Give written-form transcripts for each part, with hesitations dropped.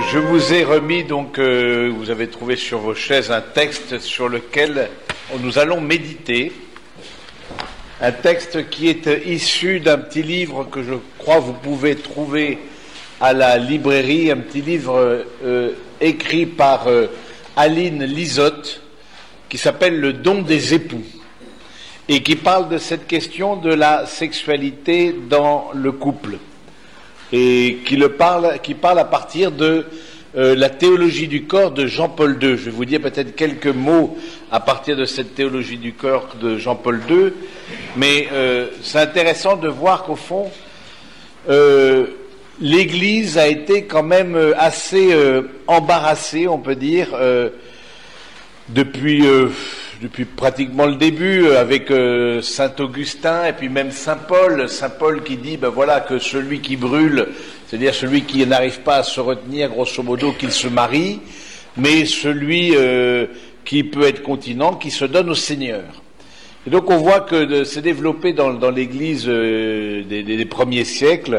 Je vous ai remis vous avez trouvé sur vos chaises un texte sur lequel nous allons méditer. Un texte qui est issu d'un petit livre que je crois vous pouvez trouver à la librairie, un petit livre écrit par Aline Lisotte qui s'appelle Le don des époux et qui parle de cette question de la sexualité dans le couple et qui parle à partir de la théologie du corps de Jean-Paul II. Je vais vous dire peut-être quelques mots à partir de cette théologie du corps de Jean-Paul II, mais c'est intéressant de voir qu'au fond, l'Église a été quand même assez embarrassée, on peut dire, depuis pratiquement le début, avec Saint Augustin et puis même Saint Paul qui dit voilà que celui qui brûle, c'est-à-dire celui qui n'arrive pas à se retenir, grosso modo, qu'il se marie, mais celui qui peut être continent, qui se donne au Seigneur. Et donc on voit que c'est développé dans l'Église des premiers siècles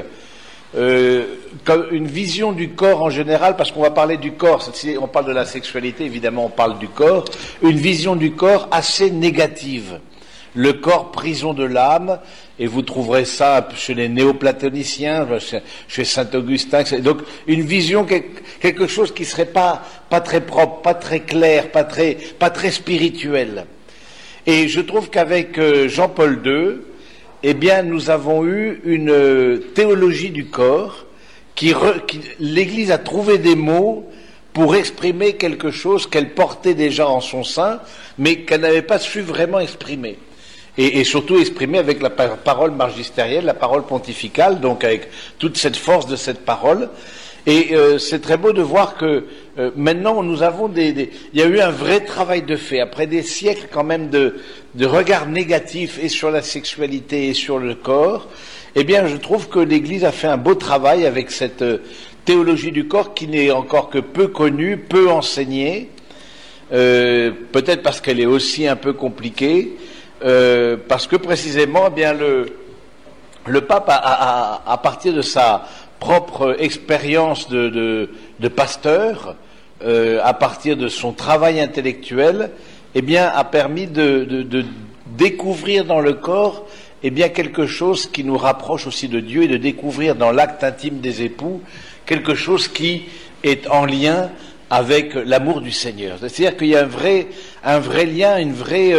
comme une vision du corps en général, parce qu'on va parler du corps, si on parle de la sexualité, évidemment on parle du corps, une vision du corps assez négative. Le corps prison de l'âme, et vous trouverez ça chez les néoplatoniciens, chez Saint Augustin, donc une vision, quelque chose qui serait pas très propre, pas très clair, pas très spirituel. Et je trouve qu'avec Jean-Paul II, eh bien, nous avons eu une théologie du corps l'Église a trouvé des mots pour exprimer quelque chose qu'elle portait déjà en son sein, mais qu'elle n'avait pas su vraiment exprimer. Et surtout exprimer avec la parole magistérielle, la parole pontificale, donc avec toute cette force de cette parole. Et c'est très beau de voir que maintenant nous avons il y a eu un vrai travail de fait, après des siècles quand même de regard négatif et sur la sexualité et sur le corps. Eh bien, je trouve que l'Église a fait un beau travail avec cette théologie du corps qui n'est encore que peu connue, peu enseignée, peut-être parce qu'elle est aussi un peu compliquée, parce que précisément, eh bien, le pape à partir de sa propre expérience de pasteur, à partir de son travail intellectuel, eh bien, a permis de découvrir dans le corps, eh bien, quelque chose qui nous rapproche aussi de Dieu et de découvrir dans l'acte intime des époux quelque chose qui est en lien avec l'amour du Seigneur. C'est-à-dire qu'il y a un vrai lien, une vraie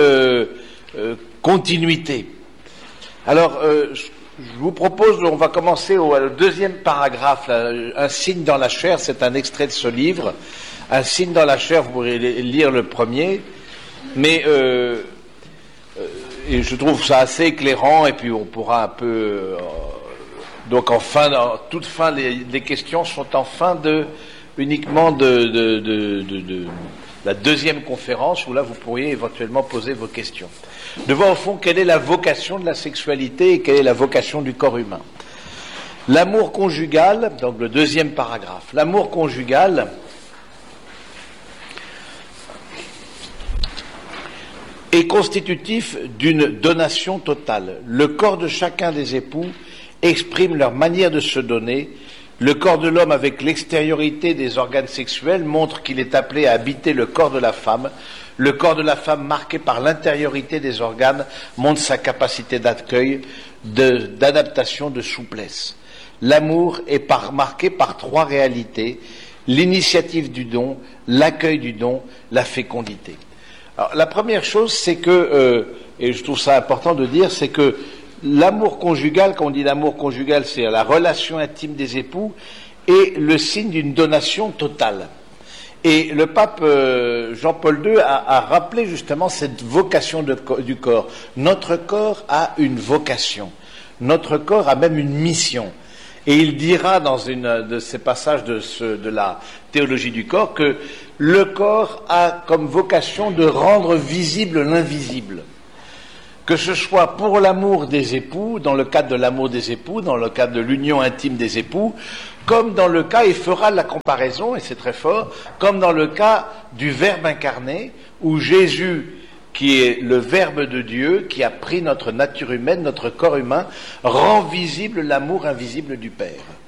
continuité. Alors, je vous propose, on va commencer au deuxième paragraphe, là, un signe dans la chair, c'est un extrait de ce livre. Un signe dans la chair, vous pourrez lire le premier, mais et je trouve ça assez éclairant, et puis on pourra un peu donc en toute fin, les questions sont en fin uniquement de la deuxième conférence, où là vous pourriez éventuellement poser vos questions. De voir au fond quelle est la vocation de la sexualité et quelle est la vocation du corps humain. L'amour conjugal, donc le deuxième paragraphe, l'amour conjugal est constitutif d'une donation totale. Le corps de chacun des époux exprime leur manière de se donner. Le corps de l'homme, avec l'extériorité des organes sexuels, montre qu'il est appelé à habiter le corps de la femme. Le corps de la femme, marqué par l'intériorité des organes, montre sa capacité d'accueil, d'adaptation, de souplesse. L'amour est marqué par trois réalités: l'initiative du don, l'accueil du don, la fécondité. Alors, la première chose, c'est que, et je trouve ça important de dire, c'est que l'amour conjugal, quand on dit l'amour conjugal, c'est la relation intime des époux, est le signe d'une donation totale. Et le pape Jean-Paul II a rappelé justement cette vocation du corps. Notre corps a une vocation. Notre corps a même une mission. Et il dira dans une de ces passages de la théologie du corps que le corps a comme vocation de rendre visible l'invisible. Que ce soit pour l'amour des époux, dans le cadre de l'amour des époux, dans le cadre de l'union intime des époux, comme dans le cas, il fera la comparaison, et c'est très fort, comme dans le cas du Verbe incarné, où Jésus, qui est le Verbe de Dieu, qui a pris notre nature humaine, notre corps humain, rend visible l'amour invisible du Père.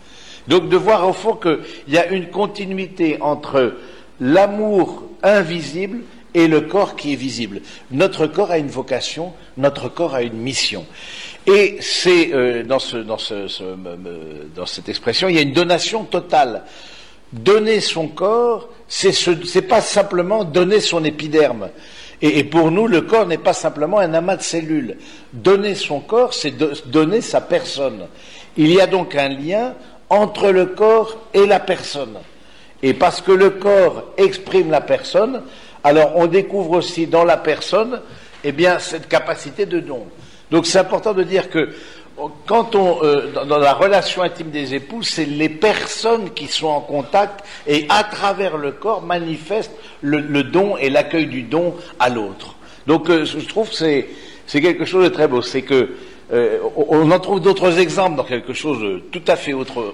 Donc de voir au fond qu'il y a une continuité entre l'amour invisible et le corps qui est visible. Notre corps a une vocation, notre corps a une mission. Et c'est dans cette expression, il y a une donation totale. Donner son corps, c'est pas simplement donner son épiderme. Et pour nous, le corps n'est pas simplement un amas de cellules. Donner son corps, c'est donner sa personne. Il y a donc un lien entre le corps et la personne. Et parce que le corps exprime la personne, alors on découvre aussi dans la personne, eh bien, cette capacité de don. Donc c'est important de dire que quand dans la relation intime des époux, c'est les personnes qui sont en contact et à travers le corps manifestent le don et l'accueil du don à l'autre. Donc je trouve que c'est quelque chose de très beau. C'est que on en trouve d'autres exemples dans quelque chose de tout à fait autre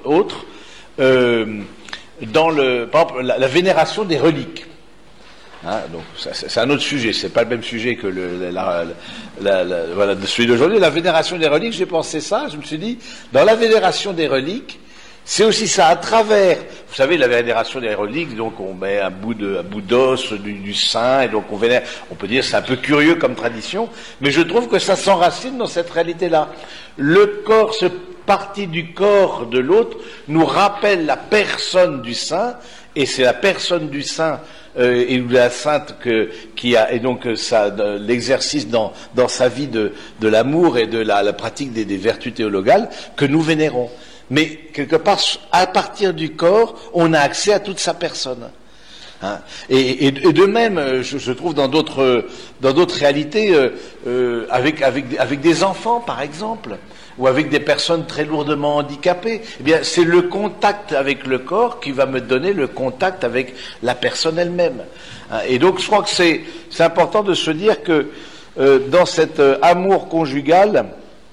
dans par exemple la vénération des reliques. Hein, donc c'est un autre sujet, c'est pas le même sujet que voilà, celui d'aujourd'hui. La vénération des reliques, j'ai pensé ça, je me suis dit, dans la vénération des reliques, c'est aussi ça, à travers, vous savez, la vénération des reliques, donc on met un bout d'os du saint, et donc on vénère, on peut dire c'est un peu curieux comme tradition, mais je trouve que ça s'enracine dans cette réalité-là. Le corps, ce partie du corps de l'autre, nous rappelle la personne du saint, et c'est la personne du saint et de la sainte qui a, et donc l'exercice dans sa vie de l'amour et de la pratique des vertus théologales que nous vénérons. Mais quelque part, à partir du corps, on a accès à toute sa personne. Hein, et de même, je trouve dans d'autres réalités, avec des enfants par exemple, ou avec des personnes très lourdement handicapées, eh bien c'est le contact avec le corps qui va me donner le contact avec la personne elle-même. Hein, et donc je crois que c'est important de se dire que dans cet amour conjugal,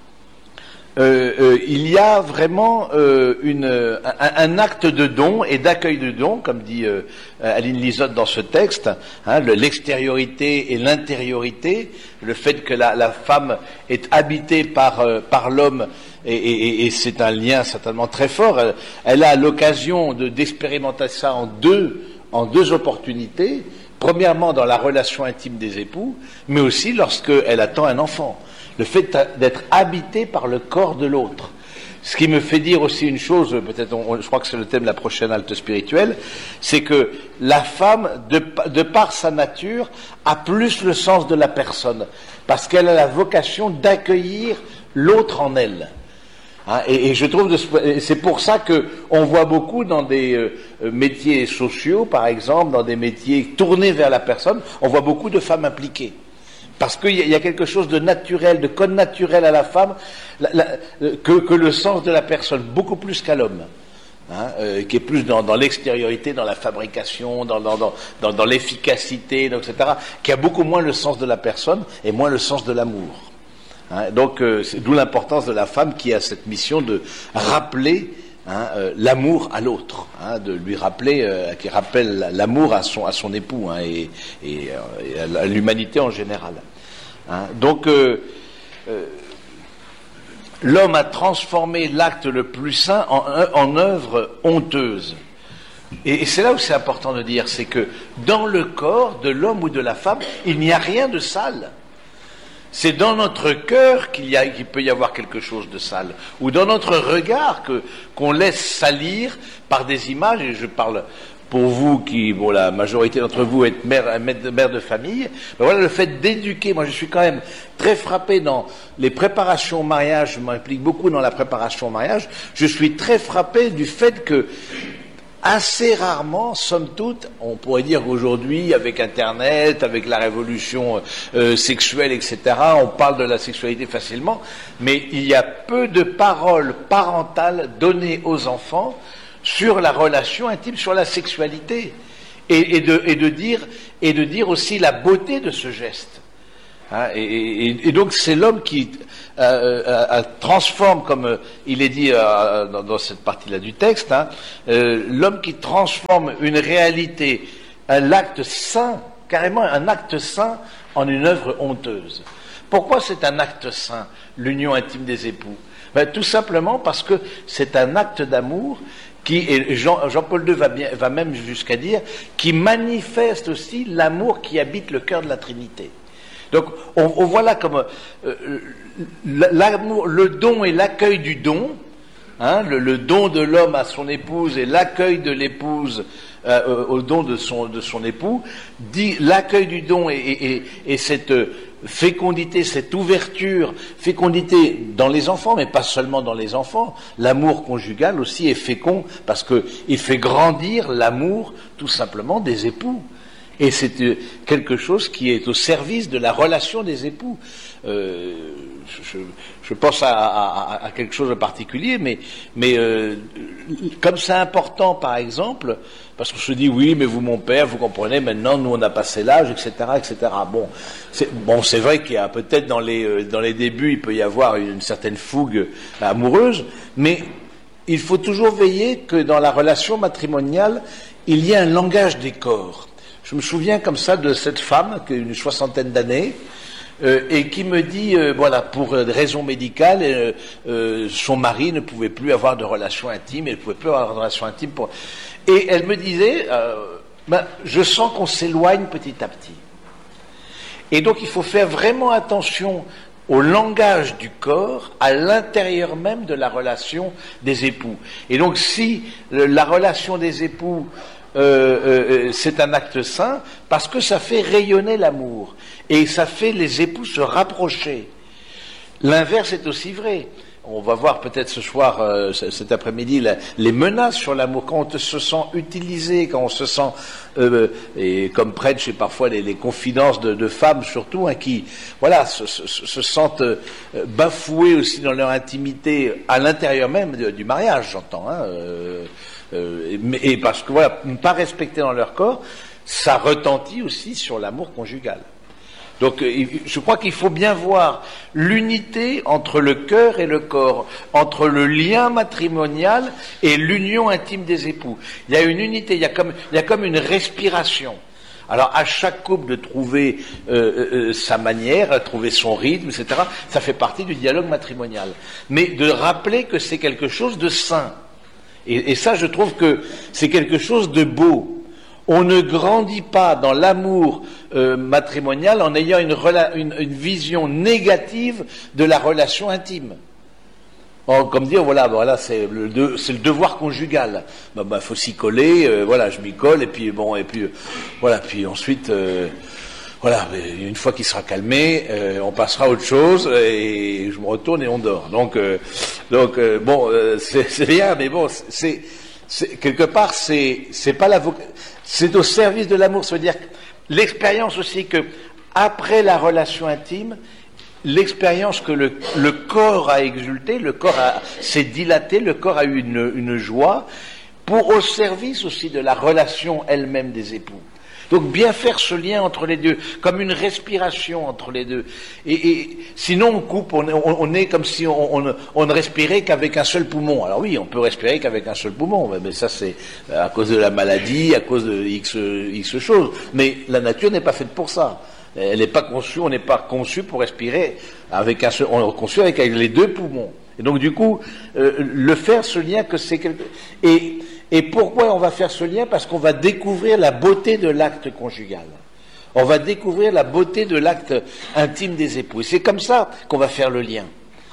il y a vraiment un acte de don et d'accueil de don, comme dit Aline Lisotte dans ce texte, hein, l'extériorité et l'intériorité, le fait que la femme est habitée par l'homme, et c'est un lien certainement très fort. Elle a l'occasion d'expérimenter ça en deux opportunités. Premièrement, dans la relation intime des époux, mais aussi lorsqu'elle attend un enfant. Le fait d'être habité par le corps de l'autre. Ce qui me fait dire aussi une chose, peut-être, je crois que c'est le thème de la prochaine halte spirituelle, c'est que la femme, de par sa nature, a plus le sens de la personne, parce qu'elle a la vocation d'accueillir l'autre en elle. Hein, et je trouve, c'est pour ça que on voit beaucoup dans des métiers sociaux, par exemple, dans des métiers tournés vers la personne, on voit beaucoup de femmes impliquées. Parce qu'il y a quelque chose de naturel, de code naturel à la femme, que le sens de la personne, beaucoup plus qu'à l'homme, hein, qui est plus dans l'extériorité, dans la fabrication, dans l'efficacité, etc., qui a beaucoup moins le sens de la personne et moins le sens de l'amour. Hein, donc, c'est d'où l'importance de la femme qui a cette mission de rappeler l'amour à l'autre, hein, de lui rappeler, qui rappelle l'amour à son époux, hein, et à l'humanité en général. Hein. Donc l'homme a transformé l'acte le plus saint en œuvre honteuse. Et c'est là où c'est important de dire, c'est que dans le corps de l'homme ou de la femme, il n'y a rien de sale. C'est dans notre cœur qu'il peut y avoir quelque chose de sale, ou dans notre regard qu'on laisse salir par des images. Et je parle pour vous qui, bon, la majorité d'entre vous êtes mère de famille. Ben voilà, le fait d'éduquer. Moi, je suis quand même très frappé dans les préparations au mariage. Je m'implique beaucoup dans la préparation au mariage. Je suis très frappé du fait que assez rarement, somme toute, on pourrait dire qu'aujourd'hui, avec Internet, avec la révolution sexuelle, etc., on parle de la sexualité facilement, mais il y a peu de paroles parentales données aux enfants sur la relation intime, sur la sexualité, et de dire aussi la beauté de ce geste. Hein, et donc c'est l'homme qui transforme, comme il est dit dans cette partie-là du texte, hein, l'homme qui transforme une réalité, un acte saint, carrément un acte saint, en une œuvre honteuse. Pourquoi c'est un acte saint, l'union intime des époux? Ben, tout simplement parce que c'est un acte d'amour et Jean-Paul II va même jusqu'à dire, qui manifeste aussi l'amour qui habite le cœur de la Trinité. Donc on voit là comme l'amour, le don et l'accueil du don, hein, le don de l'homme à son épouse et l'accueil de l'épouse au don de son époux, dit l'accueil du don et cette fécondité, cette ouverture, fécondité dans les enfants, mais pas seulement dans les enfants. L'amour conjugal aussi est fécond parce que il fait grandir l'amour tout simplement des époux. Et c'est quelque chose qui est au service de la relation des époux. Je pense à quelque chose de particulier, mais comme c'est important, par exemple, parce qu'on se dit oui, mais vous, mon père, vous comprenez, maintenant nous on a passé l'âge, etc., etc. Bon, c'est vrai qu'il y a peut-être dans les débuts, il peut y avoir une certaine fougue amoureuse, mais il faut toujours veiller que dans la relation matrimoniale, il y ait un langage des corps. Je me souviens comme ça de cette femme qui a une 60aine d'années et qui me dit, voilà, pour raison médicale, son mari ne pouvait plus avoir de relations intimes, elle ne pouvait plus avoir de relations intimes. Et elle me disait, je sens qu'on s'éloigne petit à petit. Et donc il faut faire vraiment attention au langage du corps à l'intérieur même de la relation des époux. Et donc si la relation des époux c'est un acte saint parce que ça fait rayonner l'amour et ça fait les époux se rapprocher. L'inverse est aussi vrai. On va voir peut-être ce soir, cet après-midi, les menaces sur l'amour. Quand on se sent utilisé, quand on se sent, et comme prêtre, j'ai parfois les confidences de femmes surtout, hein, qui, voilà, se sentent bafouées aussi dans leur intimité à l'intérieur même du mariage, j'entends. Hein, et parce que voilà, ne pas respecter dans leur corps, ça retentit aussi sur l'amour conjugal. Donc je crois qu'il faut bien voir l'unité entre le cœur et le corps, entre le lien matrimonial et l'union intime des époux. Il y a une unité, il y a comme une respiration. Alors à chaque couple de trouver sa manière, trouver son rythme, etc., ça fait partie du dialogue matrimonial. Mais de rappeler que c'est quelque chose de sain. Et ça, je trouve que c'est quelque chose de beau. On ne grandit pas dans l'amour matrimonial en ayant une vision négative de la relation intime. Comme dire, voilà, c'est le devoir conjugal. Faut s'y coller, voilà, je m'y colle, et puis voilà, puis ensuite, voilà, une fois qu'il sera calmé, on passera à autre chose, et je me retourne et on dort. Donc c'est bien, mais bon, c'est quelque part, c'est pas c'est au service de l'amour. Ça veut dire l'expérience aussi que après la relation intime, l'expérience que le corps a exulté, le corps s'est dilaté, le corps a eu une joie, au service aussi de la relation elle-même des époux. Donc bien faire ce lien entre les deux, comme une respiration entre les deux. Et sinon on coupe, on est comme si on ne respirait qu'avec un seul poumon. Alors oui, on peut respirer qu'avec un seul poumon, mais ça c'est à cause de la maladie, à cause de X choses. Mais la nature n'est pas faite pour ça. Elle n'est pas conçue, on n'est pas conçu pour respirer avec un seul, on est conçu avec les deux poumons. Et donc du coup, le faire ce lien que c'est quelque... Et pourquoi on va faire ce lien? Parce qu'on va découvrir la beauté de l'acte conjugal. On va découvrir la beauté de l'acte intime des époux. Et c'est comme ça qu'on va faire le lien.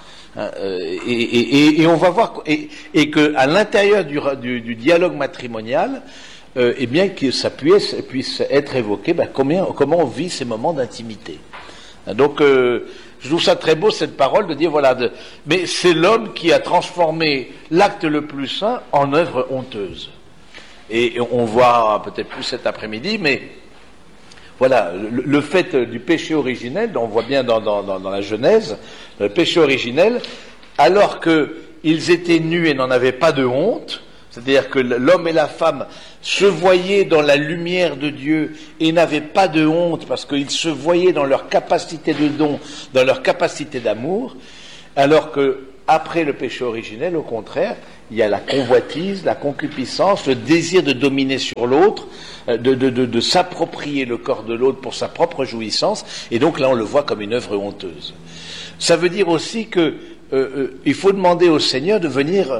Et on va voir et que à l'intérieur du dialogue matrimonial, eh bien que ça puisse être évoqué, comment on vit ces moments d'intimité. Donc je trouve ça très beau cette parole de dire voilà, mais c'est l'homme qui a transformé l'acte le plus saint en œuvre honteuse. Et on voit peut-être plus cet après-midi, mais voilà, le fait du péché originel, on voit bien dans la Genèse, le péché originel, alors qu'ils étaient nus et n'en avaient pas de honte, c'est-à-dire que l'homme et la femme se voyaient dans la lumière de Dieu et n'avaient pas de honte parce qu'ils se voyaient dans leur capacité de don, dans leur capacité d'amour, alors que après le péché originel, au contraire, il y a la convoitise, la concupiscence, le désir de dominer sur l'autre, de s'approprier le corps de l'autre pour sa propre jouissance, et donc là on le voit comme une œuvre honteuse. Ça veut dire aussi que il faut demander au Seigneur de venir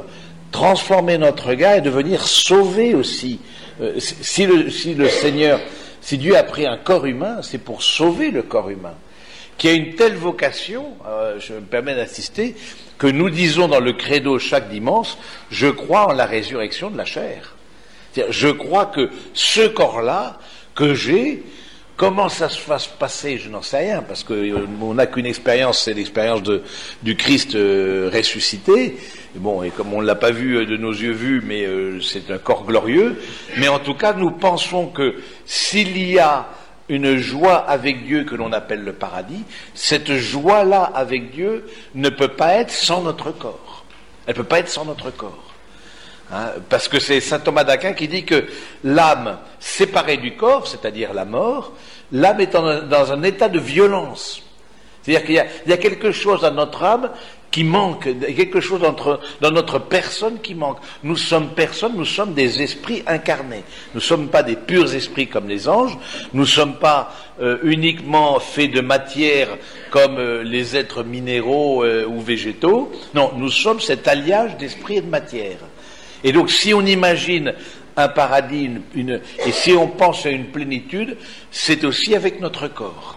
transformer notre regard et de venir sauver aussi. Si le Seigneur, si Dieu a pris un corps humain, c'est pour sauver le corps humain, qui a une telle vocation, je me permets d'insister, que nous disons dans le credo chaque dimanche, je crois en la résurrection de la chair. C'est-à-dire, je crois que ce corps-là, que j'ai, comment ça se va se passer, je n'en sais rien, parce qu'on n'a qu'une expérience, c'est l'expérience du Christ ressuscité. Bon, et comme on ne l'a pas vu de nos yeux vus, mais c'est un corps glorieux. Mais en tout cas, nous pensons que s'il y a une joie avec Dieu que l'on appelle le paradis, cette joie-là avec Dieu ne peut pas être sans notre corps. Elle ne peut pas être sans notre corps. Hein, parce que c'est saint Thomas d'Aquin qui dit que l'âme séparée du corps, c'est-à-dire la mort, l'âme est dans un état de violence. C'est-à-dire qu'il y a quelque chose dans notre âme qui manque, quelque chose dans notre personne qui manque. Nous sommes personnes, nous sommes des esprits incarnés. Nous ne sommes pas des purs esprits comme les anges, nous ne sommes pas uniquement faits de matière comme les êtres minéraux ou végétaux. Non, nous sommes cet alliage d'esprit et de matière. Et donc si on imagine un paradis, et si on pense à une plénitude, c'est aussi avec notre corps.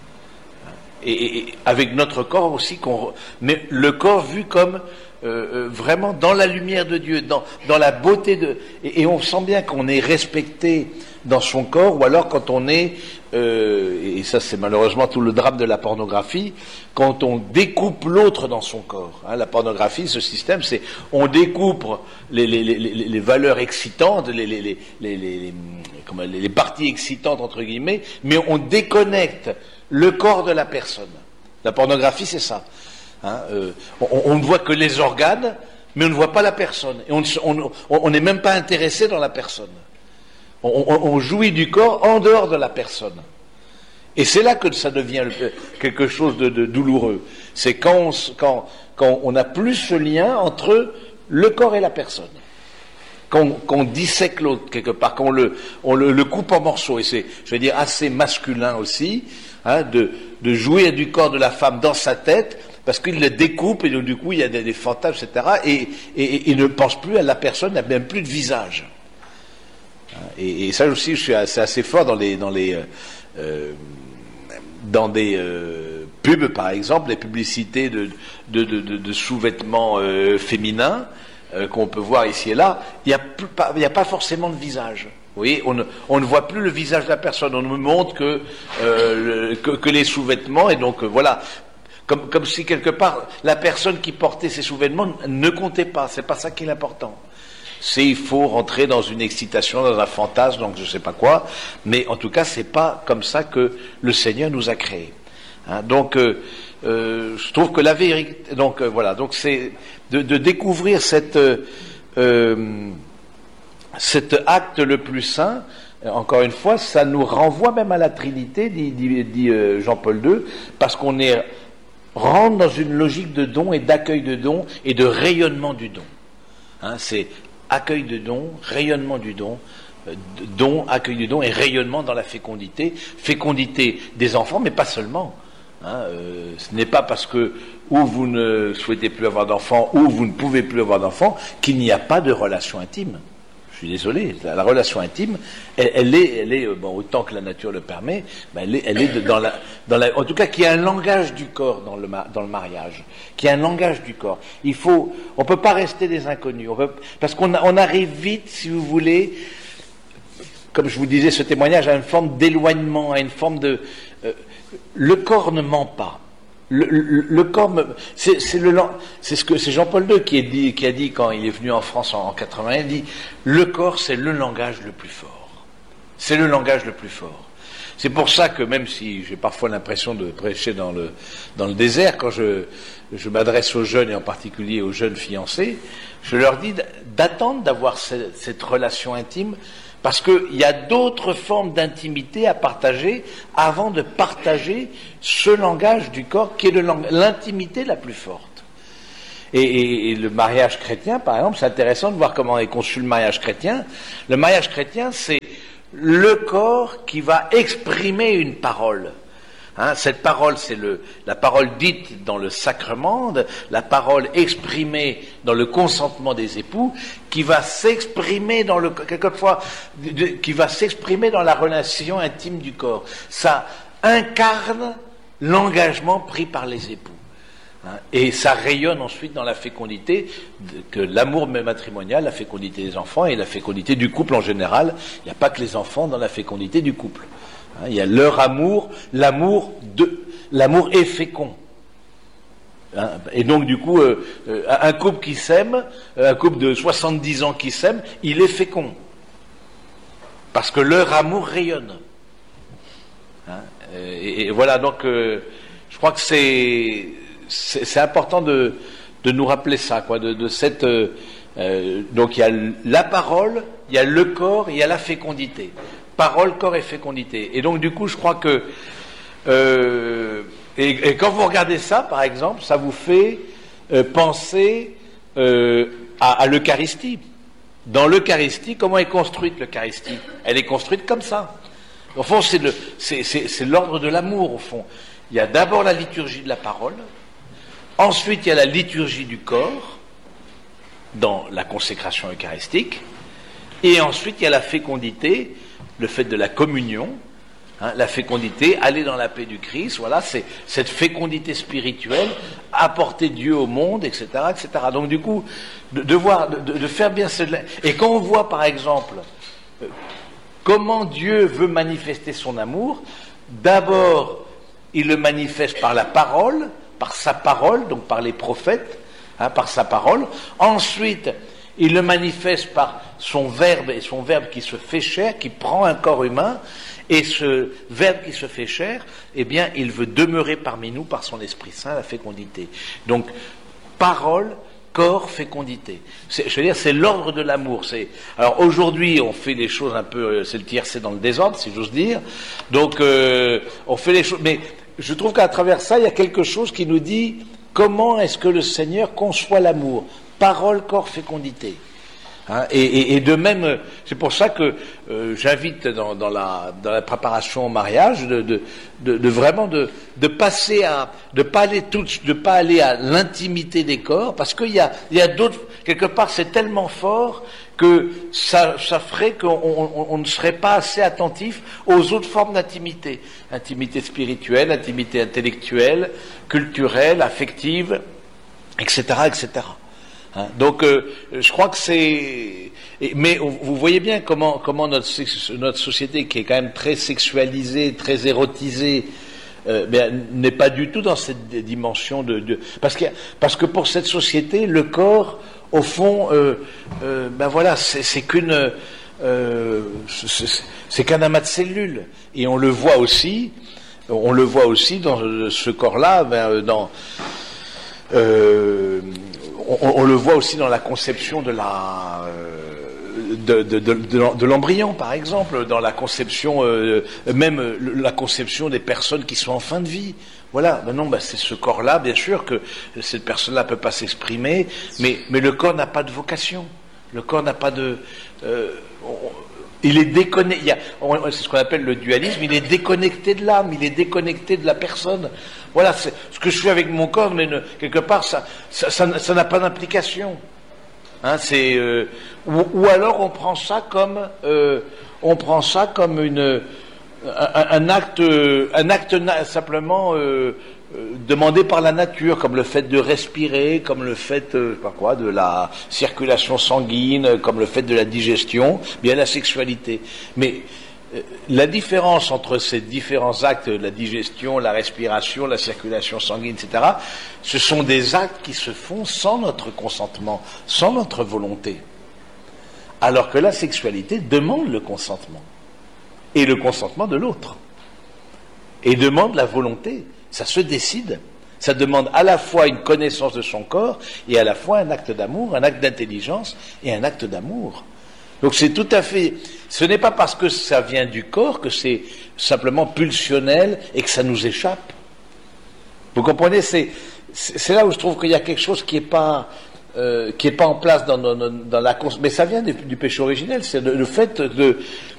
Et avec notre corps aussi, mais le corps vu comme vraiment dans la lumière de Dieu, dans la beauté et on sent bien qu'on est respecté dans son corps, ou alors quand on est, et ça c'est malheureusement tout le drame de la pornographie, quand on découpe l'autre dans son corps. Hein, la pornographie, ce système, c'est on découpe les valeurs excitantes, les parties excitantes entre guillemets, mais on déconnecte le corps de la personne. La pornographie, c'est ça. Hein, on ne voit que les organes, mais on ne voit pas la personne. Et on n'est même pas intéressé dans la personne. On jouit du corps en dehors de la personne. Et c'est là que ça devient quelque chose de douloureux. C'est quand on n'a plus ce lien entre le corps et la personne. Qu'on dissèque l'autre quelque part, qu'on le coupe en morceaux. Et c'est, je vais dire, assez masculin aussi, hein, de jouir du corps de la femme dans sa tête, parce qu'il le découpe, et donc du coup il y a des fantasmes, etc. Et il ne pense plus à la personne, il n'a même plus de visage. Et ça aussi, c'est assez fort dans des pubs, par exemple, les publicités de sous-vêtements féminins qu'on peut voir ici et là. Il n'y a pas forcément de visage. Vous voyez, on ne voit plus le visage de la personne. On ne montre que les sous-vêtements, et donc voilà. Comme si quelque part la personne qui portait ces sous-vêtements ne comptait pas. C'est pas ça qui est important. Il faut rentrer dans une excitation, dans un fantasme, donc je sais pas quoi, mais en tout cas c'est pas comme ça que le Seigneur nous a créés. Hein, donc je trouve que la vérité, donc voilà, donc c'est de découvrir cet acte le plus saint. Encore une fois, ça nous renvoie même à la Trinité, dit Jean-Paul II, parce qu'on rentre dans une logique de don et d'accueil de don et de rayonnement du don. Hein, c'est accueil de don, rayonnement du don, don, accueil du don et rayonnement dans la fécondité des enfants, mais pas seulement. Hein, ce n'est pas parce que ou vous ne souhaitez plus avoir d'enfants ou vous ne pouvez plus avoir d'enfants qu'il n'y a pas de relation intime. Je suis désolé, la relation intime, elle est bon, autant que la nature le permet, elle est dans la, en tout cas, qu'il y a un langage du corps dans le mariage, qu'il y a un langage du corps. On peut pas rester des inconnus, parce qu'on arrive vite, si vous voulez, comme je vous disais, ce témoignage à une forme d'éloignement, à une forme de, le corps ne ment pas. Le corps, c'est Jean-Paul II qui a dit quand il est venu en France en 80, il dit le corps c'est le langage le plus fort. C'est le langage le plus fort. C'est pour ça que même si j'ai parfois l'impression de prêcher dans le désert, quand je m'adresse aux jeunes et en particulier aux jeunes fiancés, je leur dis d'attendre d'avoir cette relation intime. Parce qu'il y a d'autres formes d'intimité à partager avant de partager ce langage du corps qui est l'intimité la plus forte. Et le mariage chrétien, par exemple, c'est intéressant de voir comment est conçu le mariage chrétien. Le mariage chrétien, c'est le corps qui va exprimer une parole. Hein, cette parole, c'est la parole dite dans le sacrement, la parole exprimée dans le consentement des époux, qui va s'exprimer quelquefois, qui va s'exprimer dans la relation intime du corps. Ça incarne l'engagement pris par les époux. Hein, et ça rayonne ensuite dans la fécondité, que l'amour matrimonial, la fécondité des enfants et la fécondité du couple en général. Il n'y a pas que les enfants dans la fécondité du couple. Hein, il y a leur amour, l'amour est fécond. Hein, et donc du coup, un couple qui s'aime, un couple de 70 ans qui s'aime, il est fécond. Parce que leur amour rayonne. Hein, et voilà, donc je crois que c'est important de nous rappeler ça, quoi, de cette donc il y a la parole, il y a le corps, il y a la fécondité. Parole, corps et fécondité. Et donc du coup, je crois que et quand vous regardez ça, par exemple, ça vous fait penser à l'Eucharistie. Dans l'Eucharistie, comment est construite l'Eucharistie? Elle est construite comme ça. Au fond, c'est l'ordre de l'amour, au fond. Il y a d'abord la liturgie de la parole. Ensuite, il y a la liturgie du corps, dans la consécration eucharistique, et ensuite, il y a la fécondité, le fait de la communion, hein, la fécondité, aller dans la paix du Christ, voilà, c'est cette fécondité spirituelle, apporter Dieu au monde, etc., etc. Donc, du coup, de faire bien cela. Et quand on voit, par exemple, comment Dieu veut manifester son amour, d'abord, il le manifeste par la parole, par sa parole, donc par les prophètes, hein, par sa parole. Ensuite, il le manifeste par son verbe, et son verbe qui se fait chair, qui prend un corps humain, et ce verbe qui se fait chair, eh bien, il veut demeurer parmi nous par son Esprit Saint, la fécondité. Donc, parole, corps, fécondité. Je veux dire, c'est l'ordre de l'amour. Alors aujourd'hui, on fait des choses un peu, c'est le tiercé dans le désordre, si j'ose dire. Donc, on fait les choses, mais je trouve qu'à travers ça, il y a quelque chose qui nous dit comment est-ce que le Seigneur conçoit l'amour. Parole, corps, fécondité. Hein, et de même, c'est pour ça que j'invite dans la préparation au mariage de vraiment de passer à de pas aller à l'intimité des corps, parce qu'il y a d'autres, quelque part c'est tellement fort que ça ferait qu'on ne serait pas assez attentif aux autres formes d'intimité, intimité spirituelle, intimité intellectuelle, culturelle, affective, etc., etc. Hein, donc, je crois que mais vous voyez bien comment notre société, qui est quand même très sexualisée, très érotisée, n'est pas du tout dans cette dimension parce que pour cette société, le corps, au fond, voilà, c'est qu'un amas de cellules, et on le voit aussi dans ce corps-là, on le voit aussi dans la conception de l'embryon, par exemple, dans la conception, même la conception des personnes qui sont en fin de vie. Voilà, c'est ce corps-là, bien sûr, que cette personne-là peut pas s'exprimer, mais le corps n'a pas de vocation. Le corps n'a pas de... il est déconnecté, c'est ce qu'on appelle le dualisme, il est déconnecté de l'âme, il est déconnecté de la personne. Voilà, c'est ce que je fais avec mon corps, mais quelque part, ça n'a pas d'implication. Hein, ou alors on prend ça comme un acte simplement demandé par la nature, comme le fait de respirer, comme le fait de la circulation sanguine, comme le fait de la digestion, bien la sexualité. Mais la différence entre ces différents actes, la digestion, la respiration, la circulation sanguine, etc., ce sont des actes qui se font sans notre consentement, sans notre volonté. Alors que la sexualité demande le consentement. Et le consentement de l'autre. Et demande la volonté. Ça se décide. Ça demande à la fois une connaissance de son corps et à la fois un acte d'amour, un acte d'intelligence et un acte d'amour. Donc c'est tout à fait... Ce n'est pas parce que ça vient du corps que c'est simplement pulsionnel et que ça nous échappe. Vous comprenez, c'est là où je trouve qu'il y a quelque chose qui est pas en place dans la... Mais ça vient du péché originel, c'est le fait